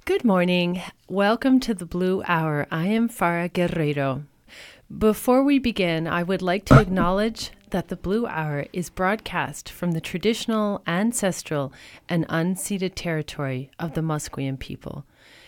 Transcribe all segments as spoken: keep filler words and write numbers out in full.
Good morning. Welcome to the Blue Hour. I am Farah Guerrero. Before we begin, I would like to acknowledge that the Blue Hour is broadcast from the traditional, ancestral, and unceded territory of the Musqueam people.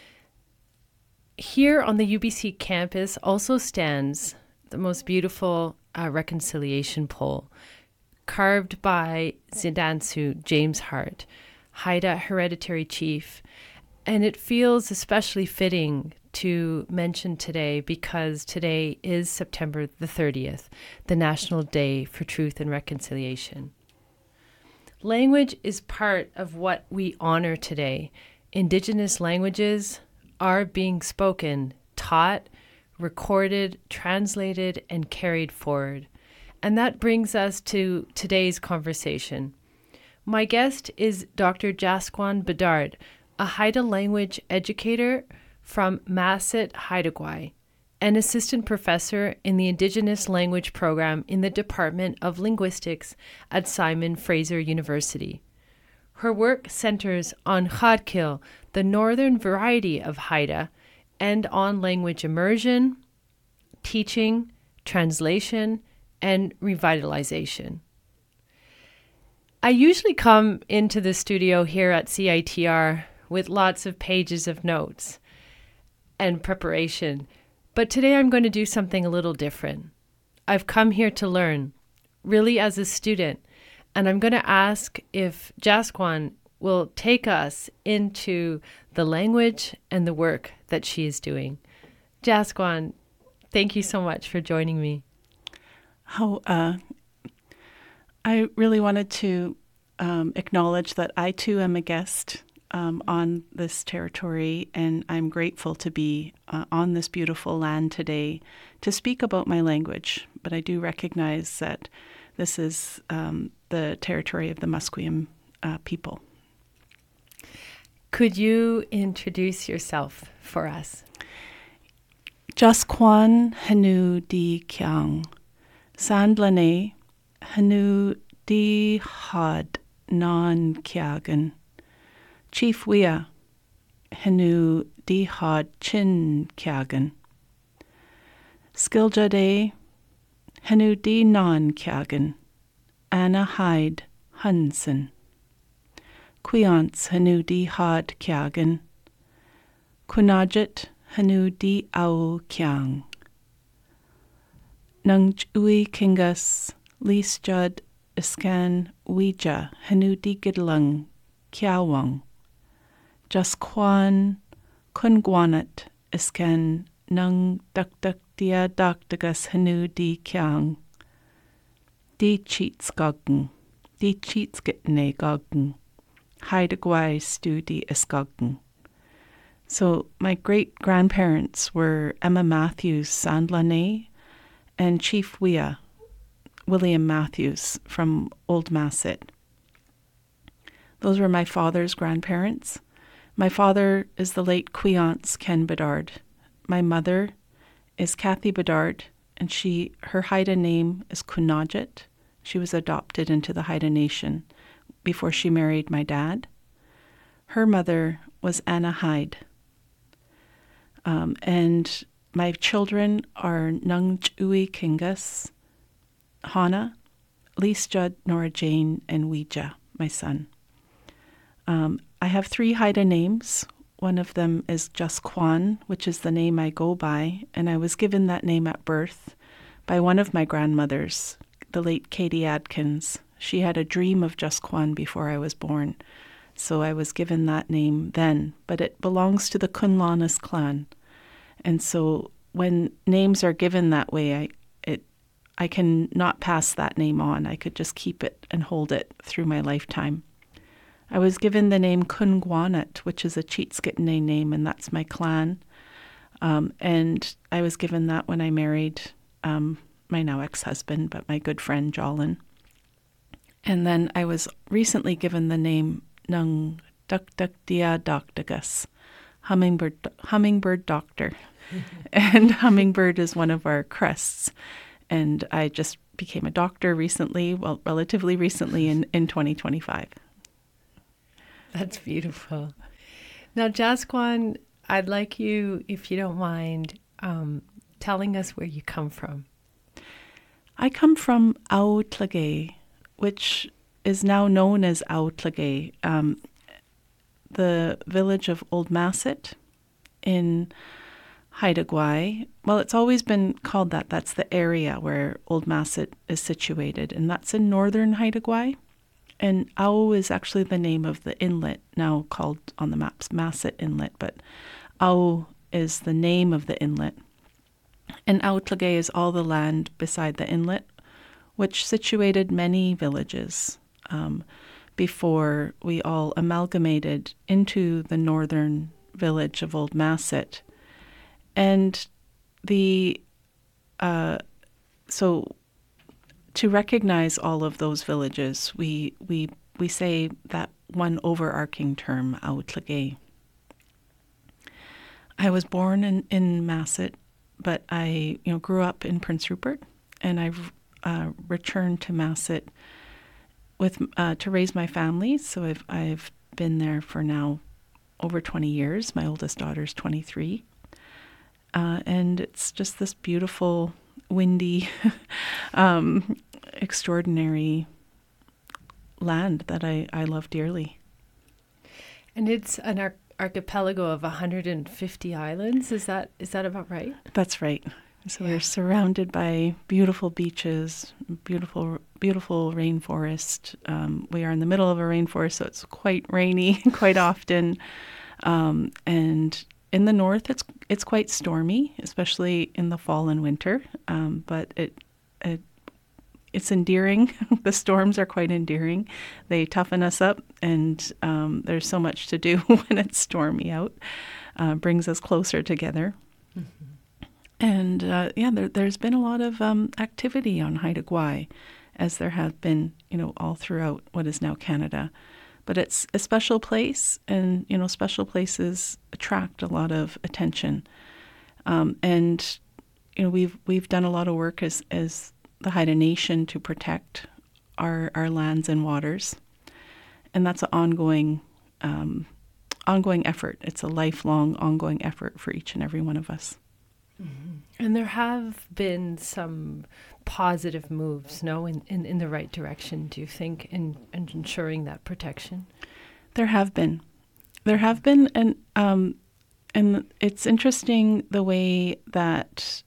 Here on the U B C campus also stands the most beautiful uh, reconciliation pole, carved by Zidansu James Hart, Haida hereditary chief. And it feels especially fitting to mention today because today is September the thirtieth, the National Day for Truth and Reconciliation. Language is part of what we honor today. Indigenous languages are being spoken, taught, recorded, translated, and carried forward. And that brings us to today's conversation. My guest is Doctor Jasquan Bedard, a Haida language educator from Masset, Haida, an assistant professor in the Indigenous Language Program in the Department of Linguistics at Simon Fraser University. Her work centers on Xaadkil, the northern variety of Haida, and on language immersion, teaching, translation, and revitalization. I usually come into the studio here at C I T R with lots of pages of notes and preparation. But today I'm going to do something a little different. I've come here to learn, really as a student, and I'm going to ask if Jasquan will take us into the language and the work that she is doing. Jasquan, thank you so much for joining me. Oh, uh, I really wanted to um, acknowledge that I too am a guest Um, on this territory, and I'm grateful to be uh, on this beautiful land today to speak about my language. But I do recognize that this is um, the territory of the Musqueam uh, people. Could you introduce yourself for us? Jasquan Hanu di Kiang, Sandlane Hanu di Had Non Kiagan. Chief Wia, Hanu di Had Chin Kiagan. Skiljade, Hanu di Non Kiagan. Anna Hyde Hunson. Quiance Hanu di Had Kiagan. Kunajit Hanu di Au Kiang. Nung Ui Kingas, Lis Jud Iskan Ouija, Hanu di Gidlung Kiawang. Jasquan Kungwanat Isken Nung Duk Dia Daktagas Hanu di Kiang. Di Cheats Goggen. Di Cheats Gitne Goggen. Haidagwai Stu di Iskoggen. So my great grandparents were Emma Matthews Sandlane and Chief Wia, William Matthews from Old Masset. Those were my father's grandparents. My father is the late Quiance Ken Bedard. My mother is Kathy Bedard, and she her Haida name is Kunajit. She was adopted into the Haida Nation before she married my dad. Her mother was Anna Hyde. Um, and my children are Nung Ui Kingas, Hana, Lis Jud Nora Jane, and Ouija, my son. Um, I have three Haida names. One of them is Jasquan, which is the name I go by, and I was given that name at birth by one of my grandmothers, the late Katie Adkins. She had a dream of Jasquan before I was born, so I was given that name then, but it belongs to the Kunlanas clan. And so when names are given that way, I it I can not pass that name on. I could just keep it and hold it through my lifetime. I was given the name Kungwanat, which is a Cheatskitne name, and that's my clan. Um, and I was given that when I married um, my now ex-husband, but my good friend Jolin. And then I was recently given the name Nung Duk Duk Dia Doktagus, hummingbird, hummingbird doctor. And hummingbird is one of our crests. And I just became a doctor recently, well, relatively recently in, in twenty twenty-five. That's beautiful. Now, Jasquan, I'd like you, if you don't mind, um, telling us where you come from. I come from Aotlagay, which is now known as Aotlagay, um, the village of Old Masset in Haida Gwaii. Well, it's always been called that. That's the area where Old Masset is situated, and that's in northern Haida Gwaii. And Ao is actually the name of the inlet, now called on the maps Masset Inlet, but Ao is the name of the inlet. And Aotlagay is all the land beside the inlet, which situated many villages um, before we all amalgamated into the northern village of Old Masset. And the uh, so to recognize all of those villages, we we we say that one overarching term, Aotlagay. I was born in, in Masset, but I you know grew up in Prince Rupert, and I've uh, returned to Masset with uh, to raise my family. So I've I've been there for now over twenty years. My oldest daughter's twenty-three. Uh, and it's just this beautiful, windy, um, extraordinary land that I, I love dearly. And it's an ar- archipelago of one hundred fifty islands. Is that is that about right? That's right. So Yeah. we're surrounded by beautiful beaches, beautiful, beautiful rainforest. Um, we are in the middle of a rainforest, so it's quite rainy quite often. Um, and in the north, it's it's quite stormy, especially in the fall and winter. Um, but it it it's endearing. The storms are quite endearing. They toughen us up, and um, there's so much to do when it's stormy out. Uh, brings us closer together. Mm-hmm. And uh, yeah, there, there's been a lot of um, activity on Haida Gwaii, as there have been, you know, all throughout what is now Canada. But it's a special place, and, you know, special places attract a lot of attention. Um, and, you know, we've we've done a lot of work as, as the Haida Nation to protect our, our lands and waters. And that's an ongoing, um, ongoing effort. It's a lifelong, ongoing effort for each and every one of us. Mm-hmm. And there have been some positive moves, no, in, in, in the right direction, do you think, in, in ensuring that protection? There have been. There have been, and um, and it's interesting the way that,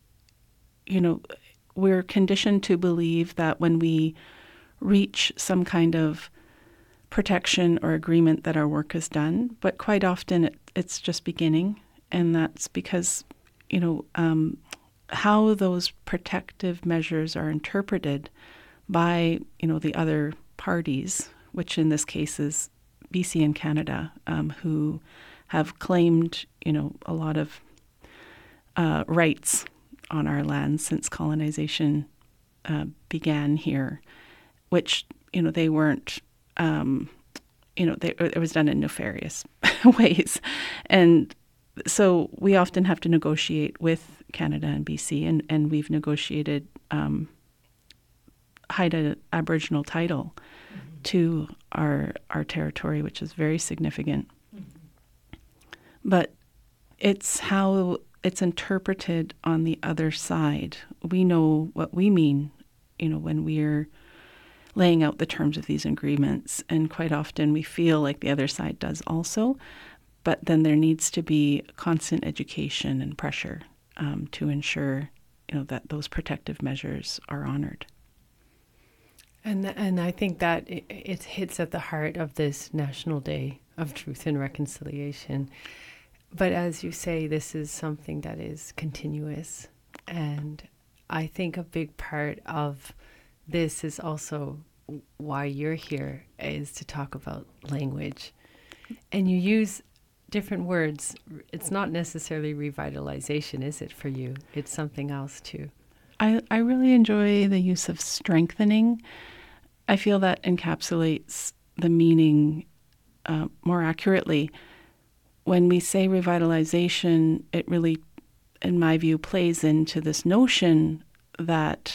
you know, we're conditioned to believe that when we reach some kind of protection or agreement that our work is done, but quite often it, it's just beginning, and that's because, you know, um, how those protective measures are interpreted by, you know, the other parties, which in this case is B C and Canada, um, who have claimed, you know, a lot of uh, rights on our land since colonization uh, began here, which, you know, they weren't, um, you know, they, it was done in nefarious ways. And so we often have to negotiate with Canada and B C, and, and we've negotiated um, Haida Aboriginal title mm-hmm. to our our territory, which is very significant. Mm-hmm. But it's how it's interpreted on the other side. We know what we mean, you know, when we're laying out the terms of these agreements, and quite often we feel like the other side does also. But then there needs to be constant education and pressure um, to ensure, you know, that those protective measures are honored. And and I think that it, it hits at the heart of this National Day of Truth and Reconciliation. But as you say, this is something that is continuous. And I think a big part of this is also why you're here, is to talk about language. And you use different words. It's not necessarily revitalization, is it, for you? It's something else too. I, I really enjoy the use of strengthening. I feel that encapsulates the meaning uh, more accurately. When we say revitalization, it really, in my view, plays into this notion that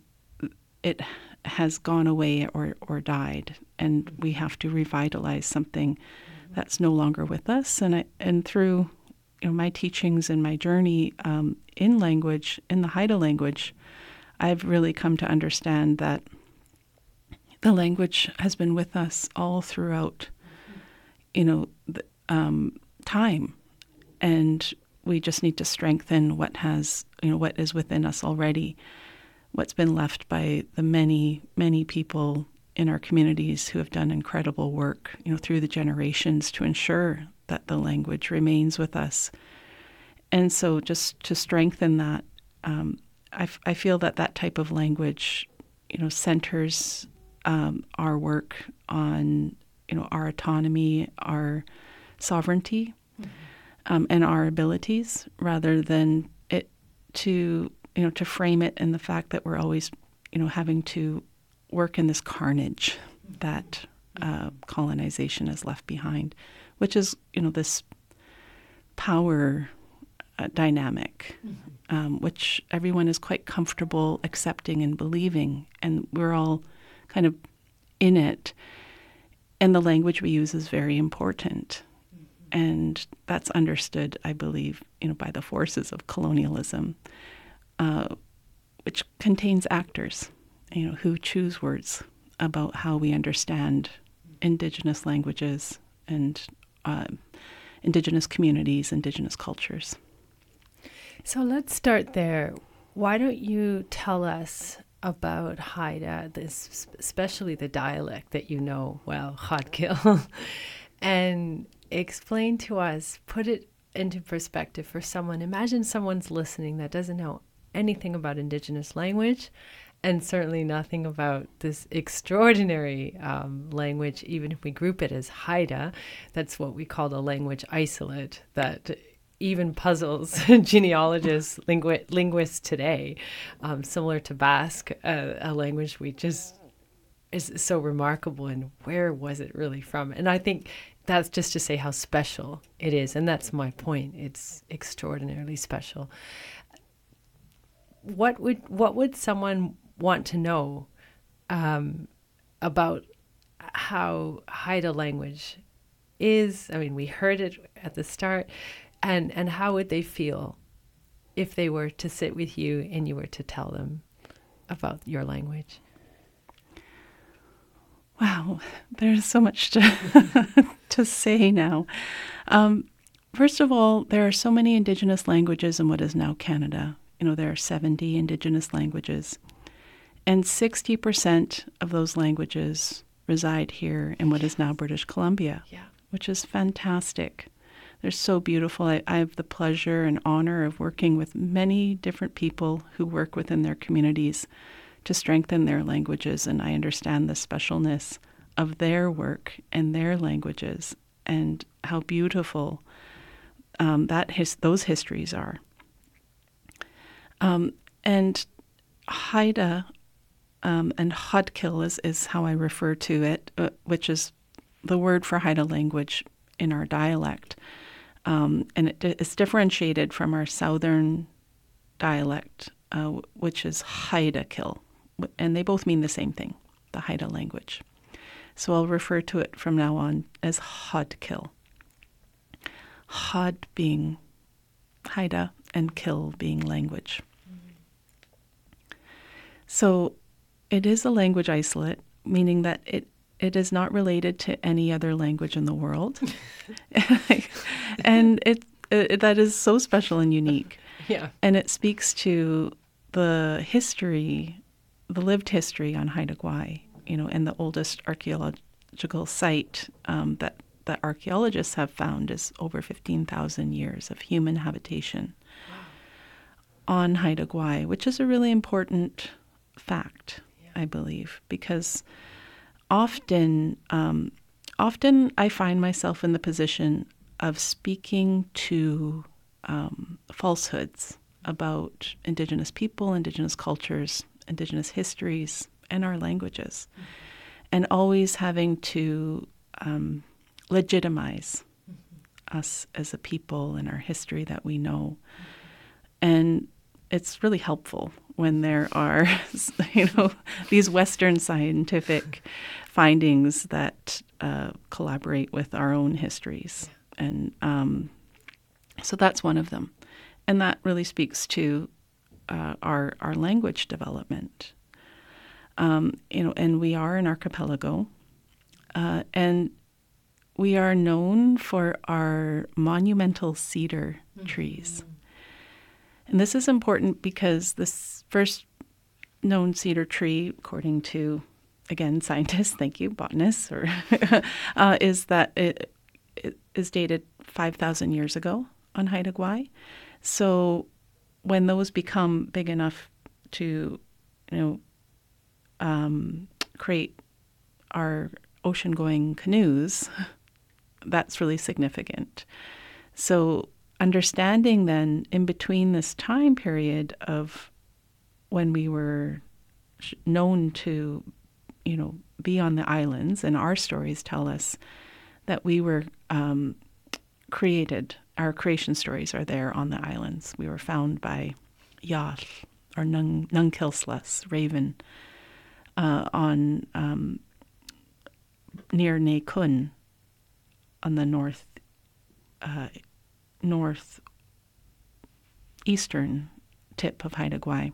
it has gone away or, or died, and we have to revitalize something that's no longer with us. And I, and through you know my teachings and my journey um, in language, in the Haida language, I've really come to understand that the language has been with us all throughout, you know, the, um, time, and we just need to strengthen what has, you know, what is within us already, what's been left by the many, many people in our communities who have done incredible work, you know, through the generations to ensure that the language remains with us. And so just to strengthen that, um, I, f- I feel that that type of language, you know, centers um, our work on, you know, our autonomy, our sovereignty, mm-hmm. um, and our abilities, rather than it to, you know, to frame it in the fact that we're always, you know, having to work in this carnage that uh, colonization has left behind, which is, you know, this power uh, dynamic, mm-hmm. um, which everyone is quite comfortable accepting and believing, and we're all kind of in it. And the language we use is very important, mm-hmm. and that's understood, I believe, you know, by the forces of colonialism, uh, which contains actors, you know, who choose words about how we understand Indigenous languages and uh, Indigenous communities, Indigenous cultures. So let's start there. Why don't you tell us about Haida, this, especially the dialect that you know well, Hadkil, and explain to us, put it into perspective for someone. Imagine someone's listening that doesn't know anything about Indigenous language, and certainly nothing about this extraordinary um, language, even if we group it as Haida. That's what we call the language isolate, that even puzzles genealogists, lingu- linguists today, um, similar to Basque, uh, a language we just is so remarkable, and where was it really from? And I think that's just to say how special it is, and that's my point. It's extraordinarily special. What would what would someone want to know um, about how Haida language is? I mean, we heard it at the start, and, and how would they feel if they were to sit with you and you were to tell them about your language? Wow, there's so much to to say now. Um, first of all, there are so many Indigenous languages in what is now Canada. You know, there are seventy Indigenous languages, and sixty percent of those languages reside here in what is now British Columbia, yeah. which is fantastic. They're so beautiful. I, I have the pleasure and honor of working with many different people who work within their communities to strengthen their languages, and I understand the specialness of their work and their languages and how beautiful um, that his, those histories are. Um, and Haida um, and Hadkil is, is how I refer to it, uh, which is the word for Haida language in our dialect. Um, and it is differentiated from our southern dialect, uh, which is Haidakil. And they both mean the same thing, the Haida language. So I'll refer to it from now on as Hadkil. Had being Haida and Kil being language. Mm-hmm. So it is a language isolate, meaning that it, it is not related to any other language in the world. And it, it that is so special and unique. Yeah. And it speaks to the history, the lived history on Haida Gwaii, you know, and the oldest archaeological site um, that, that archaeologists have found is over fifteen thousand years of human habitation wow. on Haida Gwaii, which is a really important fact, yeah. I believe, because often, um, often I find myself in the position of speaking to um, falsehoods about Indigenous people, Indigenous cultures, Indigenous histories, and our languages, mm-hmm. and always having to um, legitimize mm-hmm. us as a people and our history that we know. Mm-hmm. And it's really helpful when there are, you know, these Western scientific findings that uh, collaborate with our own histories. And um, so that's one of them. And that really speaks to uh, our our language development. Um, you know, and we are an archipelago, uh, and we are known for our monumental cedar mm-hmm. trees. And this is important because this first known cedar tree, according to, again, scientists, thank you, botanists, or uh, is that it, it is dated five thousand years ago on Haida Gwaii. So when those become big enough to, you know, um, create our ocean-going canoes, that's really significant. So understanding then in between this time period of when we were known to, you know, be on the islands, and our stories tell us that we were um, created, our creation stories are there on the islands. We were found by Yath, or Nung, Nunkilslas, Raven, uh, on um, near Ne Kun, on the north uh, north eastern tip of Haida Gwaii.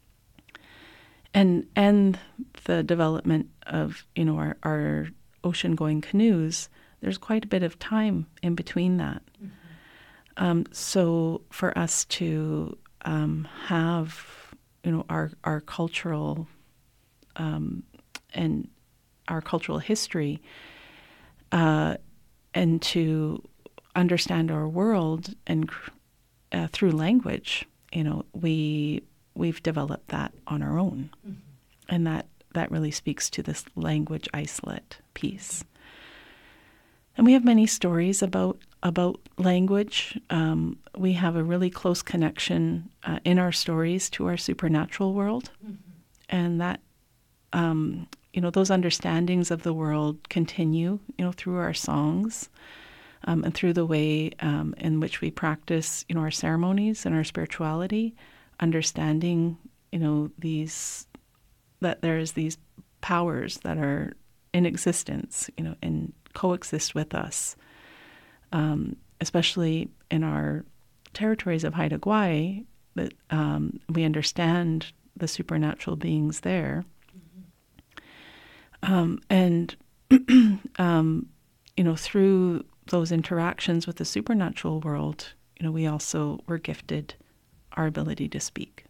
And and the development of, you know, our, our ocean-going canoes, there's quite a bit of time in between that. Mm-hmm. Um, so for us to um, have, you know, our our cultural um, and our cultural history, uh, and to understand our world and uh, through language, you know, we we've developed that on our own, mm-hmm. and that that really speaks to this language isolate piece. And we have many stories about about language. Um, we have a really close connection uh, in our stories to our supernatural world, mm-hmm. and that um, you know, those understandings of the world continue, you know, through our songs. Um, and through the way um, in which we practice, you know, our ceremonies and our spirituality, understanding, you know, these, that there's these powers that are in existence, you know, and coexist with us, um, especially in our territories of Haida Gwaii, that um, we understand the supernatural beings there. Mm-hmm. Um, and, um, you know, through those interactions with the supernatural world, you know, we also were gifted our ability to speak.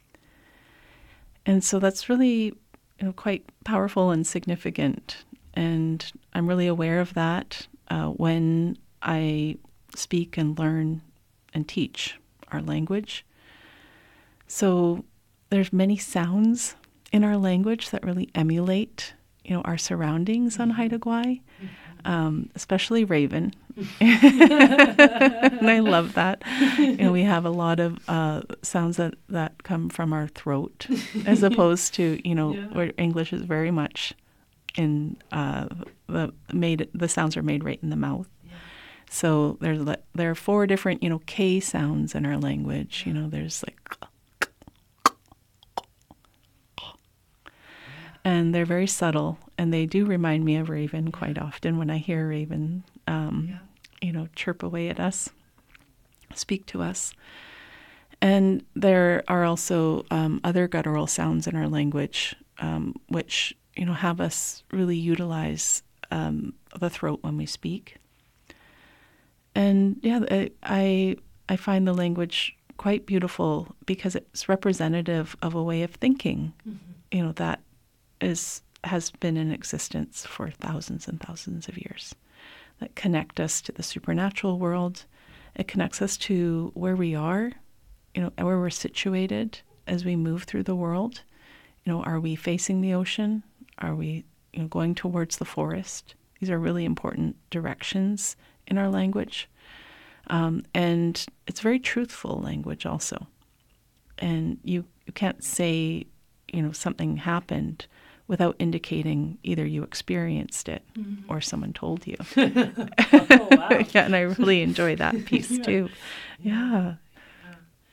And so that's really, you know, quite powerful and significant. And I'm really aware of that uh, when I speak and learn and teach our language. So there's many sounds in our language that really emulate, you know, our surroundings on Haida Gwaii. Um, especially Raven. And I love that. You know, we have a lot of uh, sounds that, that come from our throat, as opposed to, you know, yeah. where English is very much in uh, the made. The sounds are made right in the mouth. Yeah. So there's there are four different, you know, K sounds in our language. You know, there's like, and they're very subtle, and they do remind me of Raven quite often when I hear Raven, um, yeah. you know, chirp away at us, speak to us. And there are also um, other guttural sounds in our language, um, which, you know, have us really utilize um, the throat when we speak. And yeah, I, I I find the language quite beautiful because it's representative of a way of thinking, mm-hmm. you know, that is has been in existence for thousands and thousands of years, that connect us to the supernatural world. It connects us to where we are, you know, where we're situated as we move through the world. You know, are we facing the ocean? Are we, you know, going towards the forest? These are really important directions in our language. Um, and it's very truthful language also. And you, you can't say, you know, something happened without indicating either you experienced it mm-hmm. or someone told you. Oh, wow. Yeah, and I really enjoy that piece too. Yeah. yeah.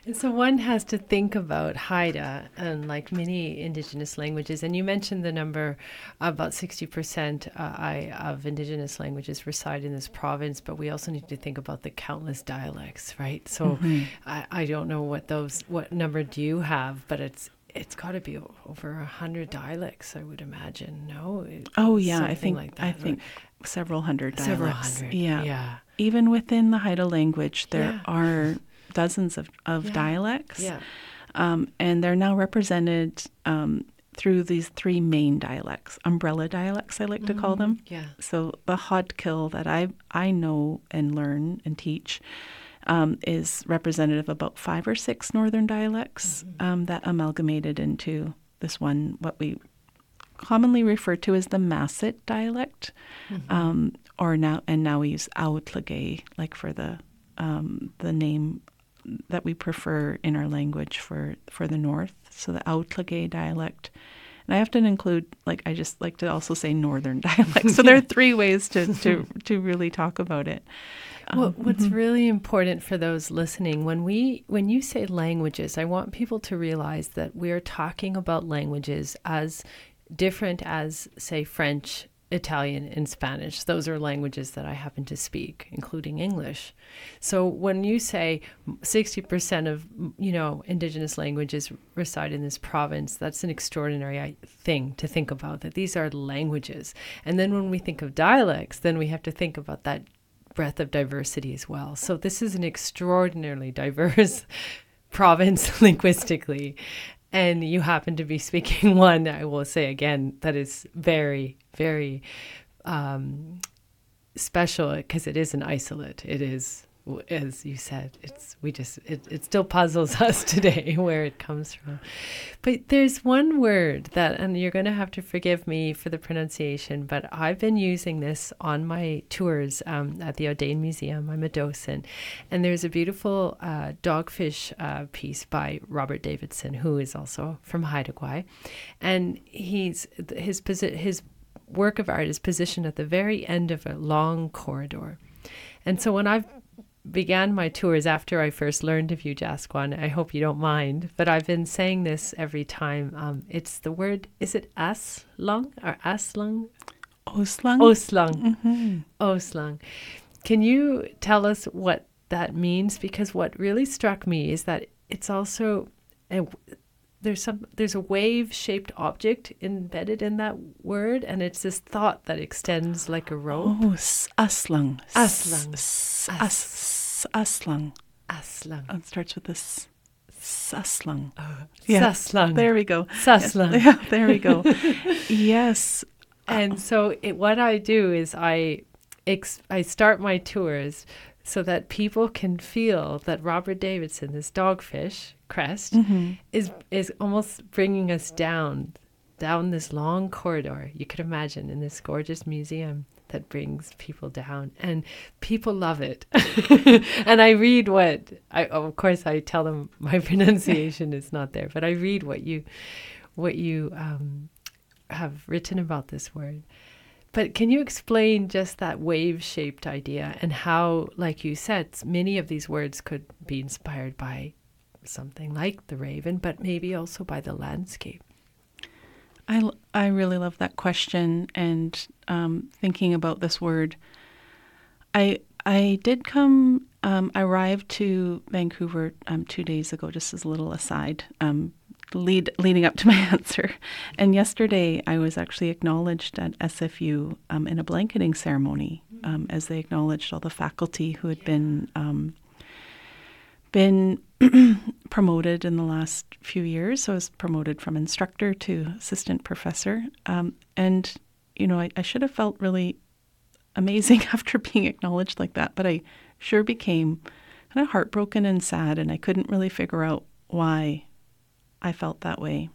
So one has to think about Haida and like many Indigenous languages. And you mentioned the number, about sixty percent uh, I, of Indigenous languages reside in this province, but we also need to think about the countless dialects, right? So mm-hmm. I, I don't know what those, what number do you have, but it's it's got to be over a hundred dialects, I would imagine. No? It, oh, yeah. I think, like that, I think several hundred dialects. Several hundred, yeah. yeah. Even within the Haida language, there yeah. are dozens of, of yeah. dialects. Yeah. Um, and they're now represented um, through these three main dialects, umbrella dialects, I like mm-hmm. to call them. Yeah. So the Hodkill that I I know and learn and teach um, is representative of about five or six northern dialects mm-hmm. um, that amalgamated into this one, what we commonly refer to as the Masset dialect, mm-hmm. um, or now and now we use Aotlagay, like for the um, the name that we prefer in our language for, for the north. So the Aotlagay dialect. And I often include, like, I just like to also say northern dialect. So there are three ways to, to, to really talk about it. Well, um, what's mm-hmm. really important for those listening, when we when you say languages, I want people to realize that we're talking about languages as different as, say, French, Italian, and Spanish. Those are languages that I happen to speak, including English. So when you say sixty percent of, you know, Indigenous languages reside in this province, that's an extraordinary thing to think about, that these are languages. And then when we think of dialects, then we have to think about that breadth of diversity as well. So this is an extraordinarily diverse province linguistically. And you happen to be speaking one, I will say again, that is very, very um, special because it is an isolate. It is, as you said, it's we just it, it still puzzles us today where it comes from. But there's one word that, and you're going to have to forgive me for the pronunciation, but I've been using this on my tours um, at the Audain Museum. I'm a docent, and there's a beautiful uh, dogfish uh, piece by Robert Davidson, who is also from Haida Gwaii, and he's his posi- his work of art is positioned at the very end of a long corridor, and so when I've began my tours after I first learned of Ujaaskwaan, I hope you don't mind, but I've been saying this every time. Um, it's the word, is it aslung or aslung? Oslung. Oslung. Mm-hmm. Oslung. Can you tell us what that means? Because what really struck me is that it's also, a, there's some there's a wave-shaped object embedded in that word, and it's this thought that extends like a rope. Oh, aslung. Aslung. As- Aslung. Aslung. It starts with this saslung. Oh, yeah. Saslung. There we go. Saslung. Yes. Yeah, there we go. Yes. And so it, what I do is I ex- I start my tours so that people can feel that Robert Davidson, this dogfish crest, mm-hmm. is is almost bringing us down, down this long corridor, you could imagine, in this gorgeous museum that brings people down, and people love it. And I read what I, of course, I tell them my pronunciation is not there, but I read what you, what you um, have written about this word. But can you explain just that wave-shaped idea and how, like you said, many of these words could be inspired by something like the raven, but maybe also by the landscape? I, I really love that question, and um, thinking about this word. I I did come, um, I arrived to Vancouver um, two days ago, just as a little aside, um, lead leading up to my answer. And yesterday I was actually acknowledged at S F U um, in a blanketing ceremony um, as they acknowledged all the faculty who had been um, been promoted in the last few years. So I was promoted from instructor to assistant professor. Um, and, you know, I, I should have felt really amazing after being acknowledged like that, but I sure became kind of heartbroken and sad, and I couldn't really figure out why I felt that way.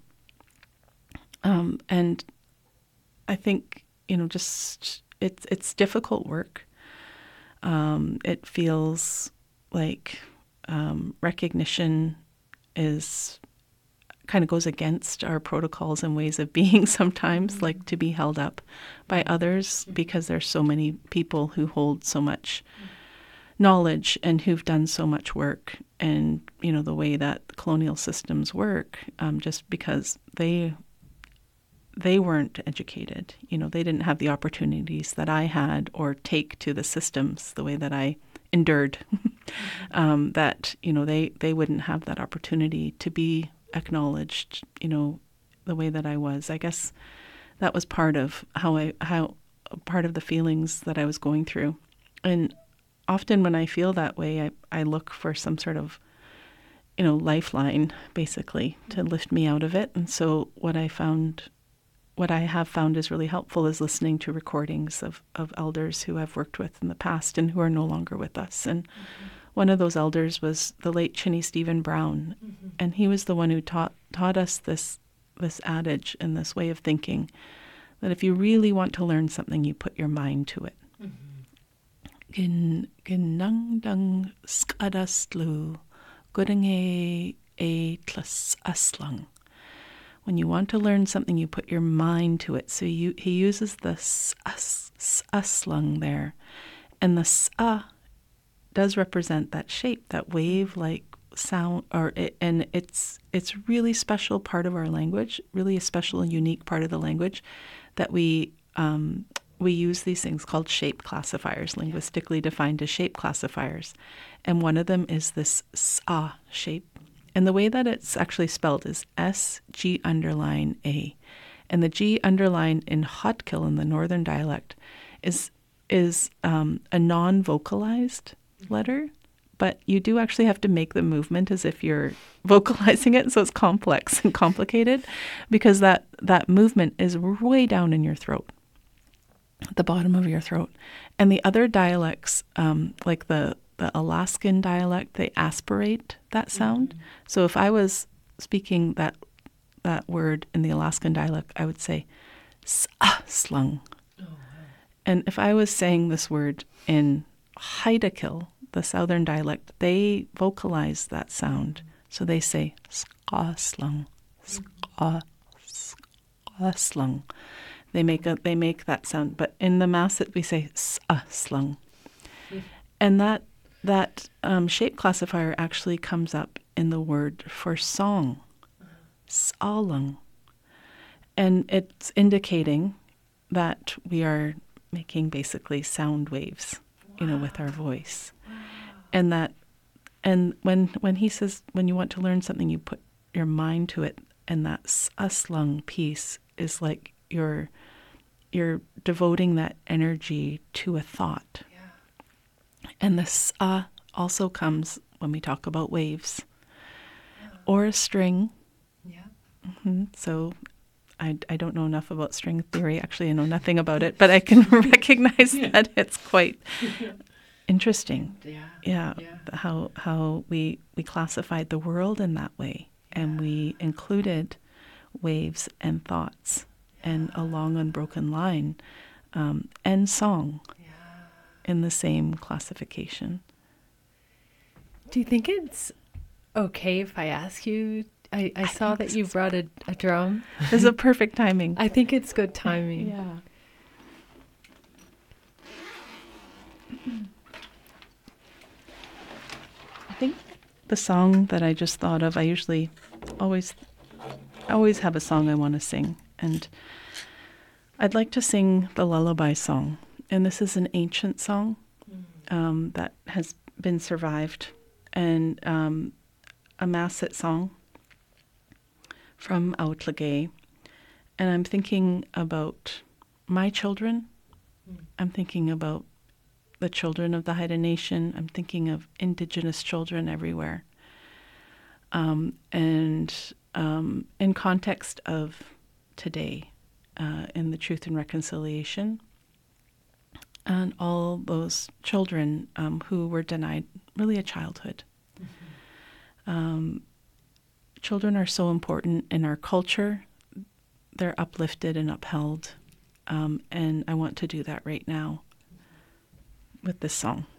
Um, and I think, you know, just it's, it's difficult work. Um, it feels like Um, recognition is kind of goes against our protocols and ways of being sometimes, mm-hmm. like to be held up by others, because there's so many people who hold so much knowledge and who've done so much work, and, you know, the way that colonial systems work, um, just because they they weren't educated. You know, they didn't have the opportunities that I had or take to the systems the way that I endured, um, that, you know, they, they wouldn't have that opportunity to be acknowledged, you know, the way that I was. I guess that was part of how I, how part of the feelings that I was going through. And often when I feel that way, I, I look for some sort of, you know, lifeline, basically, to lift me out of it. And so what I found What I have found is really helpful is listening to recordings of, of elders who I've worked with in the past and who are no longer with us. And mm-hmm. one of those elders was the late Chinny Stephen Brown. Mm-hmm. And he was the one who taught taught us this this adage and this way of thinking, that if you really want to learn something, you put your mind to it. Gin ginang dung skadastlu gudinge a tlas aslang. When you want to learn something, you put your mind to it. So you, he uses the s-us-slung there. And the s-a does represent that shape, that wave-like sound. Or it, and it's it's really special part of our language, really a special and unique part of the language, that we um, we use these things called shape classifiers, linguistically defined as shape classifiers. And one of them is this s-a shape. And the way that it's actually spelled is S G underline A. And the G underline in Huatqil, in the northern dialect, is is um, a non-vocalized letter, but you do actually have to make the movement as if you're vocalizing it, so it's complex and complicated, because that, that movement is way down in your throat, at the bottom of your throat. And the other dialects, um, like the The Alaskan dialect, they aspirate that sound. Mm-hmm. So if I was speaking that that word in the Alaskan dialect, I would say s-a-slung. Oh, wow. And if I was saying this word in Haida-Kil, the southern dialect, they vocalize that sound. So they say ska-slung, ska-slung. They make a, they make that sound. But in the Masset, we say s-a-slung. Mm-hmm. And that That um, shape classifier actually comes up in the word for song, salung. And it's indicating that we are making basically sound waves, wow. you know, with our voice. Wow. And that, and when when he says, when you want to learn something, you put your mind to it, and that aslung piece is like you're, you're devoting that energy to a thought. And the sa also comes when we talk about waves, yeah. or a string. Yeah. Mm-hmm. So I, I don't know enough about string theory. Actually, I know nothing about it, but I can recognize yeah. that it's quite yeah. interesting. Yeah. Yeah. yeah. How how we, we classified the world in that way, yeah. and we included waves and thoughts yeah. and a long unbroken line um, and song. In the same classification. Do you think it's okay if I ask you? I, I, I saw that you brought a, a drum. This is a perfect timing. I think it's good timing. Yeah. I think the song that I just thought of, I usually always, always have a song I want to sing. And I'd like to sing the lullaby song. And this is an ancient song um, that has been survived, and um, a Masset song from Aotlagay. And I'm thinking about my children. Mm. I'm thinking about the children of the Haida Nation. I'm thinking of Indigenous children everywhere. Um, and um, in context of today, uh, in the Truth and Reconciliation, and all those children um, who were denied really a childhood. Mm-hmm. Um, children are so important in our culture. They're uplifted and upheld. Um, and I want to do that right now with this song.